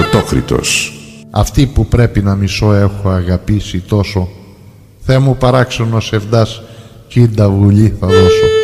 Χαρτόκριτος. Αυτή που πρέπει να μισώ έχω αγαπήσει τόσο, Θεέ μου παράξενος ευδάς, κίντα βουλή θα δώσω.